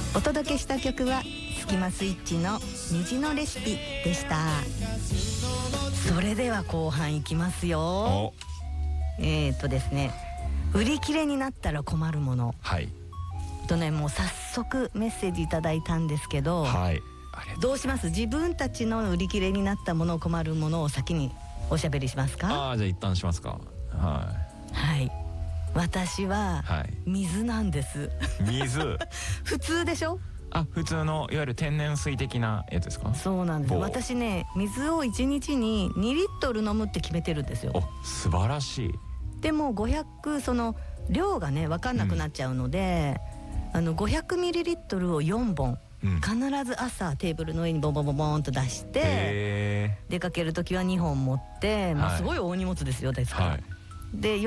お届けした曲はスキマスイッチの虹のレシピでした。それでは後半いきますよ。ですね、売り切れになったら困るもの、 はいもう早速メッセージいただいたんですけど、 はい、 どうします？自分たちの売り切れになったもの、困るものを先におしゃべりしますか？ じゃあ一旦しますか。はい、 私は水なんです。 水普通でしょ？ 普通のいわゆる天然水的なやつですか？ そうなんです。私ね、水を1日に2リットル飲むって決めてるんですよ。 素晴らしい。 でも500、その量がね分かんなくなっちゃうので、500ミリリットルを4本、必ず朝テーブルの上にボンボンボンボンと出して、出かける時は2本持って、すごい大荷物ですよ、ですから、で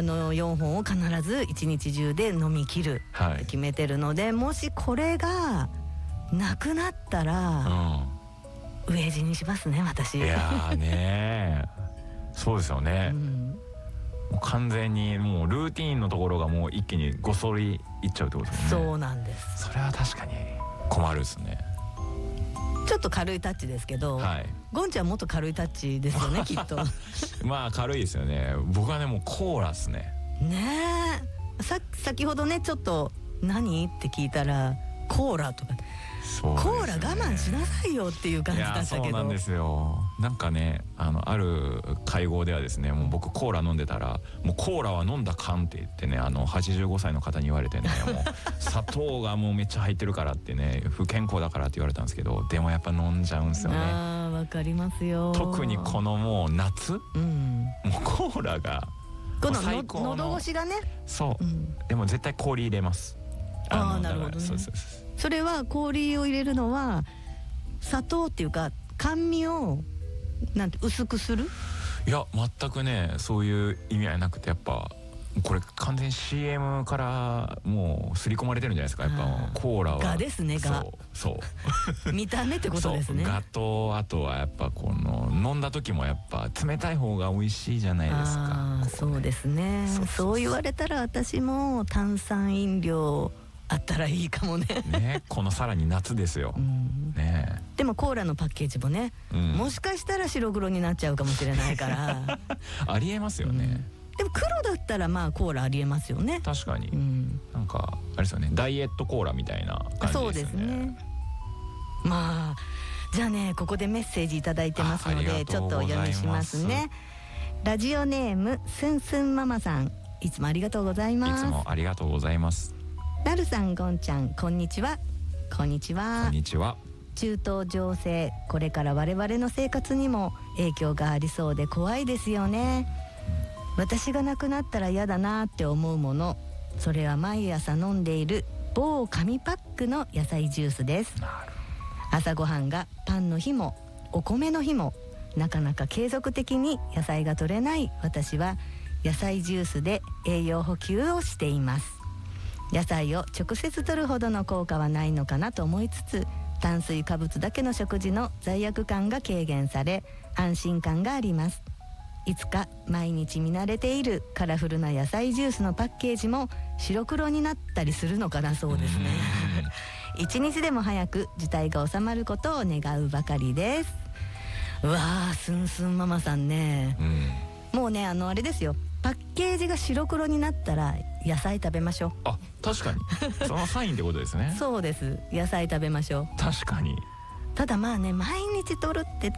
4本を必ず一日中で飲み切るって決めてるので、もしこれがなくなったら、飢え死にしますね、私。 いやーねそうですよね、もう完全にもうルーティーンのところがもう一気にごそりいっちゃうってことですもんね。 そうなんです。 それは確かに困るですね。 ちょっと軽いタッチですけど、ゴンちゃんもっと軽いタッチですよねきっと。 まあ軽いですよね。僕はねもうコーラですね。 ねえ、先ほどねちょっと何って聞いたらコーラとか、コーラ我慢しなさいよっていう感じだったけど。 そうなんですよ。なんかねある会合ではですね、もう僕コーラ飲んでたら、もうコーラは飲んだかんって言ってね、85歳の方に言われてね、もう砂糖がもうめっちゃ入ってるからってね、不健康だからって言われたんですけど、でもやっぱ飲んじゃうんですよね。 わかりますよ。 特にこのもう夏、もうコーラがこの喉越しがね。 そう、でも絶対氷入れます。 なるほどね。それは氷を入れるのは砂糖っていうか甘味をなんて薄くする？ いや全くねそういう意味合いなくて、やっぱこれ完全に CM からもう刷り込まれてるんじゃないですか。やっぱコーラはガですね。ガそう見た目ってことですね。 ガと、あとはやっぱこの飲んだ時もやっぱ冷たい方が美味しいじゃないですか。 そうですね。そう言われたら私も炭酸飲料あったらいいかもね。 ね、このさらに夏ですよ。ね。 でもコーラのパッケージもね、もしかしたら白黒になっちゃうかもしれないから。 ありえますよね。 でも黒だったらまあコーラありえますよね。 確かに。なんかあれですよね、ダイエットコーラみたいな感じですよね。 そうですね。まあじゃあね、ここでメッセージいただいてますのでちょっとお読みしますね。ラジオネームすんすんママさん、いつもありがとうございます。 いつもありがとうございます。 なるさん、ゴンちゃん、こんにちは。こんにちは。 こんにちは。 中東情勢、これから我々の生活にも影響がありそうで怖いですよね。私が亡くなったら嫌だなって思うもの、それは毎朝飲んでいる某紙パックの野菜ジュースです。朝ごはんがパンの日もお米の日もなかなか継続的に野菜が取れない私は、野菜ジュースで栄養補給をしています。野菜を直接摂るほどの効果はないのかなと思いつつ、炭水化物だけの食事の罪悪感が軽減され安心感があります。いつか毎日見慣れているカラフルな野菜ジュースのパッケージも白黒になったりするのかな。そうですね。一日でも早く事態が収まることを願うばかりです。うわー、すんすんママさんね、もうねあれですよ、パッケージが白黒になったら野菜食べましょう。 確かにそのサインってことですね。 そうです、野菜食べましょう。 確かに。 ただまあね、毎日取るって